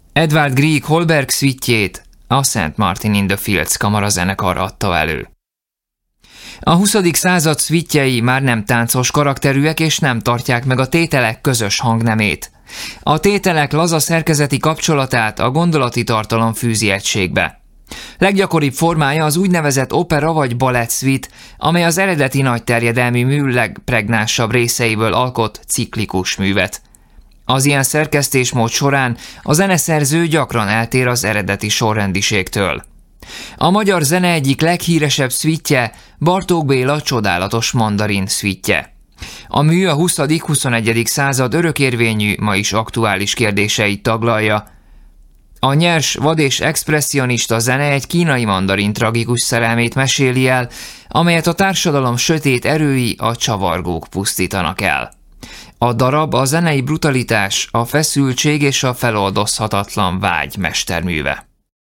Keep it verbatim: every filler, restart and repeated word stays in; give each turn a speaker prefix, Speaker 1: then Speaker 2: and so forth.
Speaker 1: Edvard Grieg Holberg szvitjét a Saint Martin in the Fields kamarazenekar adta elő. A huszadik század szvitjei már nem táncos karakterűek és nem tartják meg a tételek közös hangnemét. A tételek laza szerkezeti kapcsolatát a gondolati tartalom fűzi egységbe. Leggyakoribb formája az úgynevezett opera vagy balett szvit, amely az eredeti nagy terjedelmű mű legpregnánsabb részeiből alkot ciklikus művet. Az ilyen szerkesztésmód során a zeneszerző gyakran eltér az eredeti sorrendiségtől. A magyar zene egyik leghíresebb szvitje Bartók Béla Csodálatos mandarin szvitje. A mű a huszadik-huszonegyedik század örökérvényű, ma is aktuális kérdéseit taglalja. A nyers, vad és expresszionista zene egy kínai mandarin tragikus szerelmét meséli el, amelyet a társadalom sötét erői, a csavargók pusztítanak el. A darab a zenei brutalitás, a feszültség és a feloldozhatatlan vágy mesterműve.